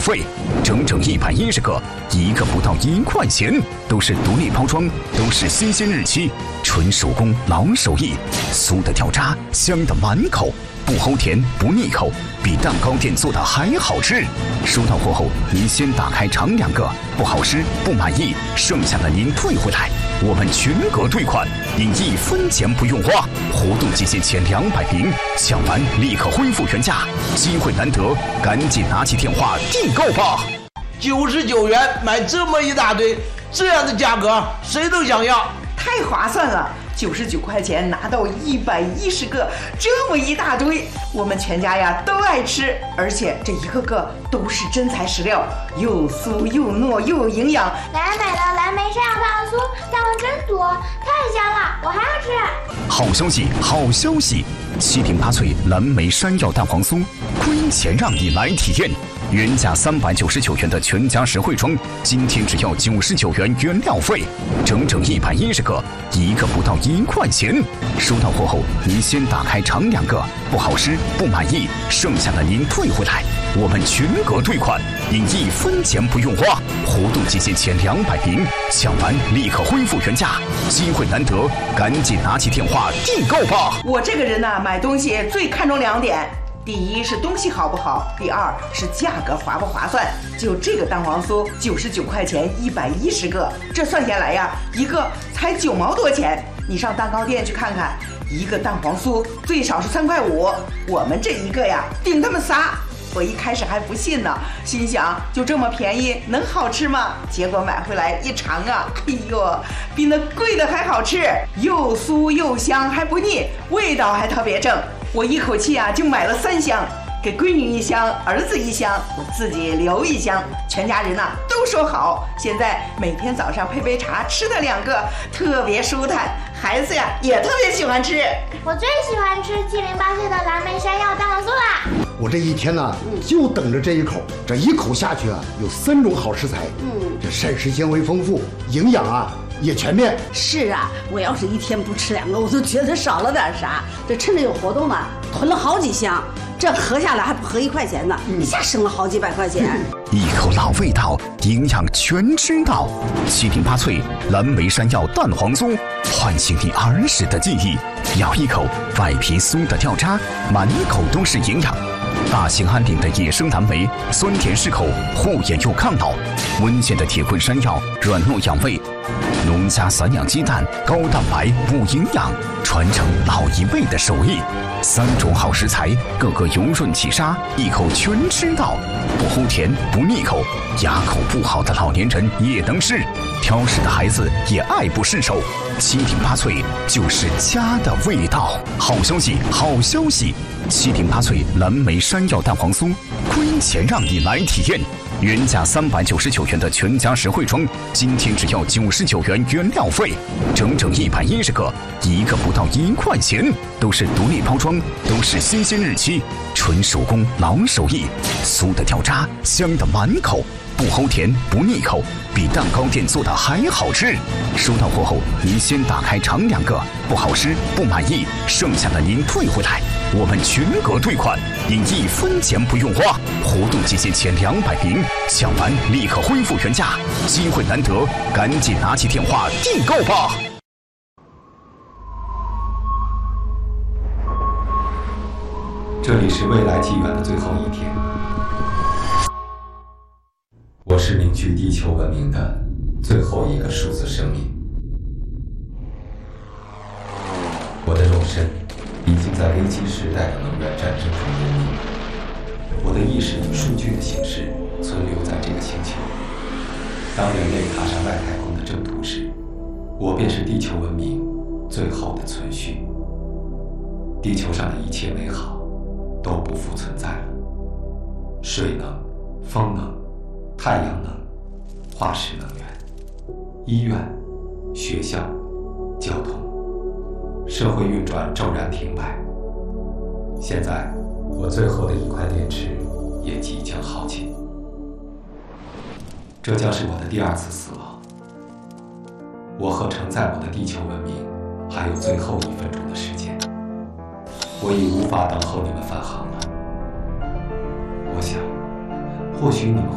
费，整整110个，一个不到1块钱，都是独立包装，都是新鲜日期，纯手工老手艺，酥的掉渣，香的满口，不齁甜不腻口，比蛋糕店做的还好吃。收到货后，您先打开尝2个，不好吃不满意，剩下的您退回来，我们全额退款，您1分钱不用花。活动期限前200名，抢完立刻恢复原价，机会难得，赶紧拿起电话订购吧。 99元买这么一大堆，这样的价格谁都想要， 太划算了！99块钱拿到110个，这么一大堆，我们全家呀都爱吃，而且这一个个都是真材实料，又酥又糯又有营养。 奶奶买了蓝莓山药蛋黄酥，蛋黄真多，太香了，我还要吃。 好消息，好消息！7顶8脆蓝莓山药蛋黄酥，亏钱让你来体验。原价399元的全家实惠装，今天只要99元原料费，整整110个，一个不到1块钱。收到货后，您先打开尝2个，不好吃不满意，剩下的您退回来，我们全额退款，您1分钱不用花。活动期限前200名，抢完立刻恢复原价，机会难得，赶紧拿起电话订购吧。 我这个人呢，买东西最看重2点。第一是东西好不好，第二是价格划不划算。就这个蛋黄酥99块钱110个，这算下来呀，一个才9毛多钱。你上蛋糕店去看看，一个蛋黄酥最少是3块5，我们这一个呀顶他们仨。我一开始还不信呢，心想就这么便宜能好吃吗？结果买回来一尝啊，哎呦，比那贵的还好吃，又酥又香还不腻，味道还特别正。我一口气啊就买了3箱，给闺女1箱，儿子1箱，我自己留1箱，全家人呐都说好。现在每天早上配杯茶，吃它2个，特别舒坦，孩子呀也特别喜欢吃。 我最喜欢吃7零8碎的蓝莓山药蛋黄酥啦！ 我这一天呢，就等着这一口，这一口下去啊，有3种好食材，这膳食纤维丰富，营养啊也全面。 是啊，我要是一天不吃2个，我都觉得少了点啥。这趁着有活动呢，囤了好几箱，这合下来还不合1块钱呢，一下省了好几百块钱。 一口老味道，营养全知道。7顶8脆蓝莓山药蛋黄酥，唤醒你儿时的记忆。咬一口，外皮酥的掉渣，满口都是营养。大兴安岭的野生蓝莓，酸甜适口，护眼又抗老；温县的铁棍山药，软糯养胃；农家散养鸡蛋，高蛋白补营养，传承老一辈的手艺。3种好食材，个个油润起沙，一口全吃到，不齁甜不腻口，牙口不好的老年人也能吃，挑食的孩子也爱不释手。7顶8脆就是家的味道。好消息，好消息！7顶8脆蓝莓山药蛋黄酥，亏钱让你来体验。原价399元的全家实惠装，今天只要99元原料费，整整110个，一个不到1块钱，都是独立包装，都是新鲜日期，纯手工老手艺，酥的掉渣，香的满口，不齁甜不腻口，比蛋糕店做的还好吃。收到货后，您先打开尝2个，不好吃不满意，剩下的您退回来，我们全额退款，您1分钱不用花。活动期限前200名，抢完立刻恢复原价，机会难得，赶紧拿起电话订购吧。 这里是未来纪元的最后一天，我是凝聚地球文明的最后一个数字生命。我的肉身已经在危机时代的能源战争中湮灭，我的意识以数据的形式存留在这个星球。当人类踏上外太空的征途时，我便是地球文明最后的存续。地球上的一切美好都不复存在了，水能、风能、太阳能、化石能源、医院、学校、交通，社会运转骤然停摆。现在，我最后的一块电池也即将耗尽，这将是我的第2次死亡。我和承载我的地球文明还有最后1分钟的时间，我已无法等候你们返航了。我想，或许你们